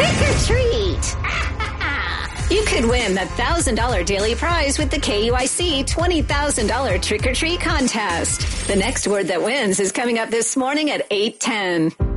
Trick or treat! You could win the $1,000 daily prize with the KUIC $20,000 trick or treat contest. The next word that wins is coming up this morning at 8:10.